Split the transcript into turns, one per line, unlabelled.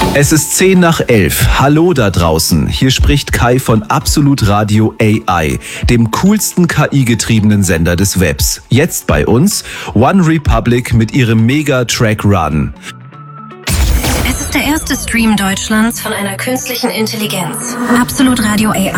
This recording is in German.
Es ist 10 nach 11. Hallo da draußen. Hier spricht Kai von Absolut Radio AI, dem coolsten KI-getriebenen Sender des Webs. Jetzt bei uns One Republic mit ihrem Mega-Track Run.
Es ist der erste Stream Deutschlands von einer künstlichen Intelligenz. Absolut Radio AI.